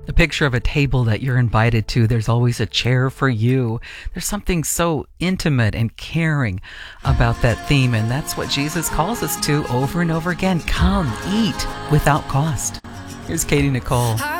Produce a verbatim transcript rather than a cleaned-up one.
The picture of a table that you're invited to, there's always a chair for you. There's something so intimate and caring about that theme, and that's what Jesus calls us to over and over again. Come, eat without cost. Here's Katie Nicole.